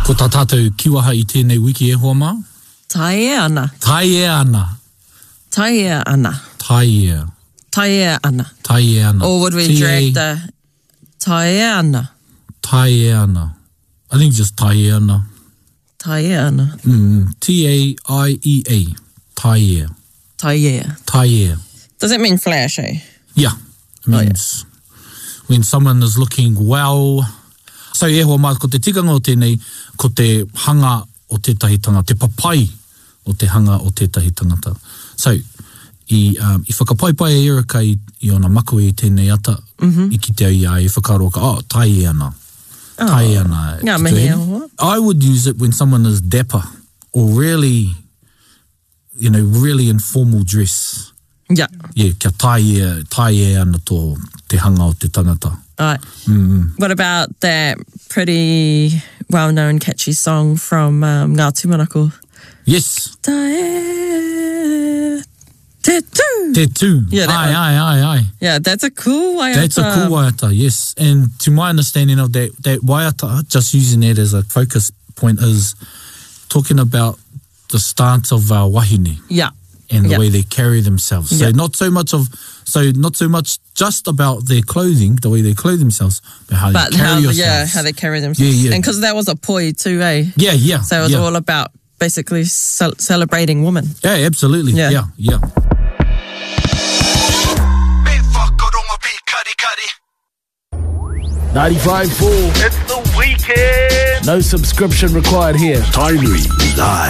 Ko tā tātou kiwaha I tēnei wiki e hoa mā? Tai e ana. Tai e ana. Tai e ana. Tai e. Tai e ana. Tai e ana. Or would we drag the tai e ana? Tai e ana. I think just tai e ana. Tai e ana. T-A-I-E-A. Tai e. Tai e. Tai e. Does it mean flash, eh? Yeah. It means when someone is looking well. So e hoa mā, ko te tikanga o tēnei, ko te hanga o tētahi tangata, te papai o te hanga o tētahi tangata. So, I whakapaipai e Erika I ona maku I tēnei ata, I ki te ia I whakaro ka, tai e ana. Tai e ana. Ngā mihi hoa. I would use it when someone is dapper or really, really informal dress. Yeah. Yeah, kia tai e ana tō te hanga o te tangata. Right. What about that pretty well-known catchy song from Ngā Tūmanako? Yes. Tae, te tū. Te tū. Yeah, that Ai. Yeah, that's a cool waiata. That's a cool waiata, yes. And to my understanding of that waiata, just using that as a focus point is talking about the stance of our wahine. Yeah. And the way they carry themselves. So not so much just about their clothing, the way they clothe themselves, but how they carry yourselves. Yeah, how they carry themselves. Yeah. And because that was a poi too, eh? Yeah. So it was all about basically celebrating women. Yeah, absolutely. Yeah. 95.4. It's the weekend. No subscription required here. Timely live.